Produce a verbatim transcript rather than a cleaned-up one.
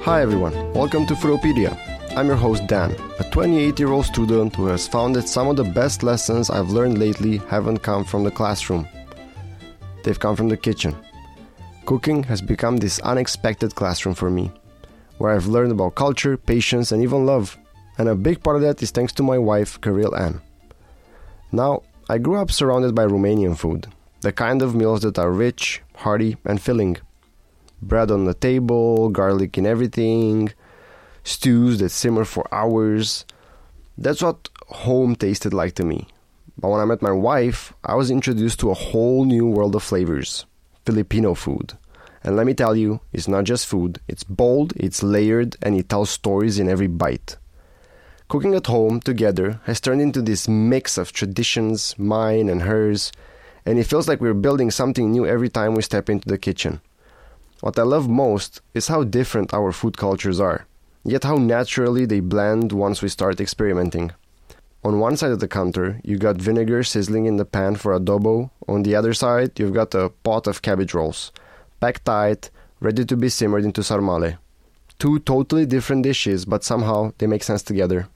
Hi everyone, welcome to Foodopedia. I'm your host Dan, a twenty-eight-year-old student who has found that some of the best lessons I've learned lately haven't come from the classroom. They've come from the kitchen. Cooking has become this unexpected classroom for me, where I've learned about culture, patience, and even love. And a big part of that is thanks to my wife, Karil Ann. Now, I grew up surrounded by Romanian food, the kind of meals that are rich, hearty, and filling. Bread on the table, garlic in everything, stews that simmer for hours. That's what home tasted like to me. But when I met my wife, I was introduced to a whole new world of flavors. Filipino food. And let me tell you, it's not just food. It's bold, it's layered, and it tells stories in every bite. Cooking at home together has turned into this mix of traditions, mine and hers, and it feels like we're building something new every time we step into the kitchen. What I love most is how different our food cultures are, yet how naturally they blend once we start experimenting. On one side of the counter, you got vinegar sizzling in the pan for adobo. On the other side, you've got a pot of cabbage rolls, packed tight, ready to be simmered into sarmale. Two totally different dishes, but somehow they make sense together.